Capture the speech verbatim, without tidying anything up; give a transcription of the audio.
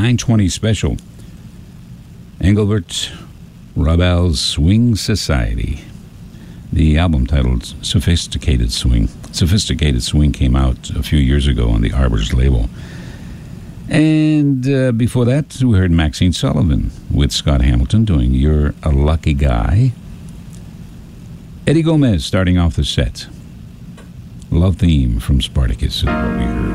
nine twenty special. Engelbert Hubbell's Swing Society. The album titled Sophisticated Swing. Sophisticated Swing came out a few years ago on the Arbors label. And uh, before that, we heard Maxine Sullivan with Scott Hamilton doing You're a Lucky Guy. Eddie Gomez starting off the set. Love Theme from Spartacus is what we heard.